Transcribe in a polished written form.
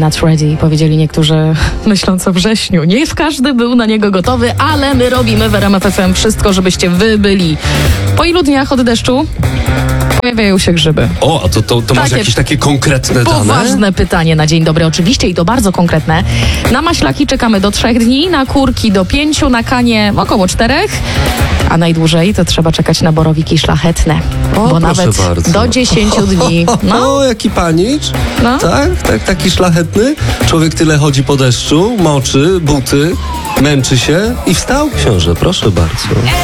not ready, powiedzieli niektórzy, myśląc o wrześniu. Nie każdy był na niego gotowy, ale my robimy w RMF FM wszystko, żebyście wy byli. Po ilu dniach od deszczu pojawiają się grzyby? O, a to masz jakieś takie konkretne dane? Poważne pytanie na dzień dobry, oczywiście, i to bardzo konkretne. Na maślaki czekamy do 3 dni, na kurki do 5, na kanie około 4, a najdłużej to trzeba czekać na borowiki szlachetne, bo nawet bardzo. do 10 dni. No. O, jaki panicz. No. Tak, taki szlachetny. Człowiek tyle chodzi po deszczu, moczy buty, męczy się i wstał, książę, proszę bardzo.